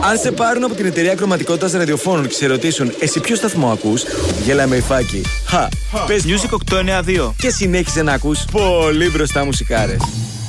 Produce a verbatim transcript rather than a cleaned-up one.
Αν σε πάρουν από την εταιρεία ακροματικότητας ραδιοφώνων και σε ρωτήσουν εσύ ποιο σταθμό ακούς, γέλα με υφάκι. Χα, πες Music οκτακόσια ενενήντα δύο. και συνέχισε να ακούς πολύ μπροστά μουσικάρες.